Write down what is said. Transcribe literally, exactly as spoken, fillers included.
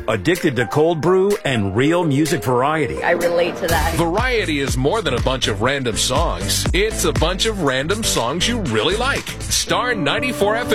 addicted to cold brew and real music variety. I relate to that. Variety is more than a bunch of random songs. It's a bunch of random songs you really like. Star ninety-four F M.